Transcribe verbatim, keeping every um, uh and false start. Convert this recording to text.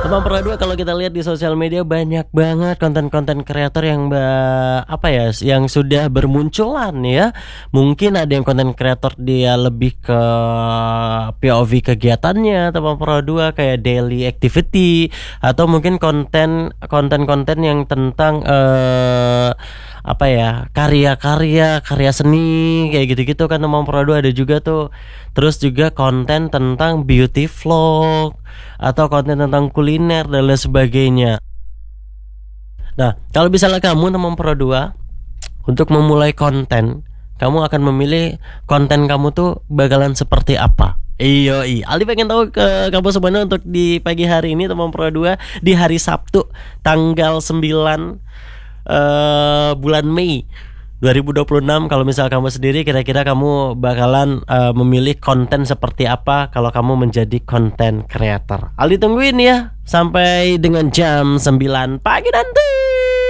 Teman Pro dua, kalau kita lihat di sosial media banyak banget konten-konten kreator yang ba- apa ya, yang sudah bermunculan ya. Mungkin ada yang konten kreator dia lebih ke P O V kegiatannya teman Pro dua, kayak daily activity, atau mungkin konten konten-konten yang tentang eh apa ya, karya-karya karya seni kayak gitu-gitu kan teman Pro dua ada juga tuh. Terus juga konten tentang beauty vlog atau konten tentang kuliner dan lain sebagainya. Nah, kalau misalnya kamu teman Pro dua untuk memulai konten, kamu akan memilih konten kamu tuh bakalan seperti apa? Iyo, iya. Aldi pengen tahu ke kamu semuanya untuk di pagi hari ini teman Pro dua, di hari Sabtu tanggal sembilan uh, bulan Mei dua ribu dua puluh enam. Kalau misal kamu sendiri, kira-kira kamu bakalan uh, memilih konten seperti apa kalau kamu menjadi konten creator? Aldi tungguin ya sampai dengan jam sembilan pagi nanti.